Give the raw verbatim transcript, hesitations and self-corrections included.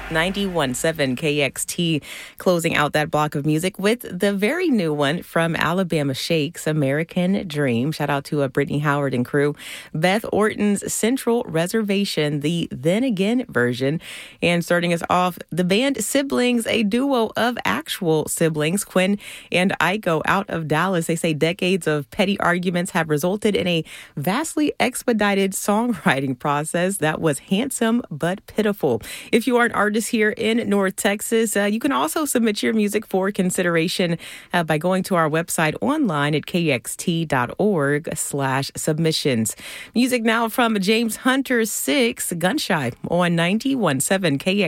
ninety-one point seven K X T, closing out that block of music with the very new one from Alabama Shakes, American Dream. Shout out to uh, Brittany Howard and crew. Beth Orton's Central Reservation, the Then Again version. And starting us off, the band Siblings, a duo of actual siblings, Quinn and Aiko out of Dallas. They say decades of petty arguments have resulted in a vastly expedited songwriting process that was handsome but pitiful. If you are an artist here in North Texas, uh, you can also submit your music for consideration uh, by going to our website online at kxt.org slash submissions. Music now from James Hunter six, Gunshy on ninety-one point seven K X T.